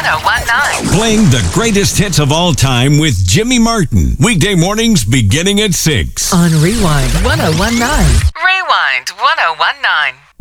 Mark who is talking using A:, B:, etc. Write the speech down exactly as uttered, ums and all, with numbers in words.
A: 1019.
B: Playing the greatest hits of all time with Jimmy Martin. Weekday mornings beginning at six.
C: On Rewind ten nineteen.
A: Rewind ten nineteen.